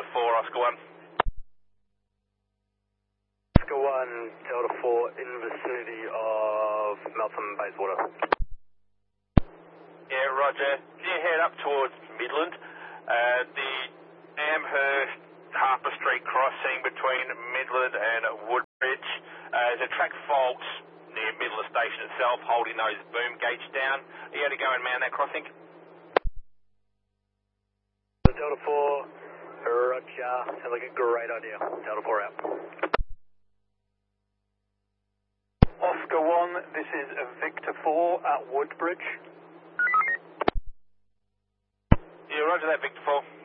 Delta 4, Oscar 1. Oscar 1, Delta 4, in vicinity of Melton Bayswater. Yeah, roger. Can you head up towards Midland? The Amherst Harper Street crossing between Midland and Woodbridge. There's a track fault near Midland Station itself, holding those boom gates down. Are you going to go and man that crossing? Delta 4, roger. Sounds like a great idea. Delta 4 out. Oscar 1, this is Victor 4 at Woodbridge. Yeah, roger that, Victor 4.